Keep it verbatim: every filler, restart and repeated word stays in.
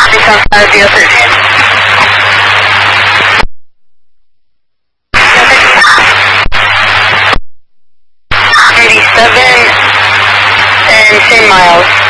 Nissan five zero thirteen. eighty-seven and ten miles.